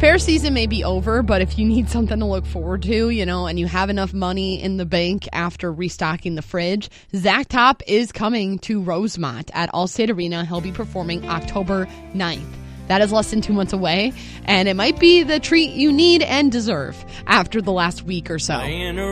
Fair season may be over, but if you need something to look forward to, and you have enough money in the bank after restocking the fridge, Zach Top is coming to Rosemont at Allstate Arena. He'll be performing October 9th. That is less than 2 months away, and it might be the treat you need and deserve after the last week or so.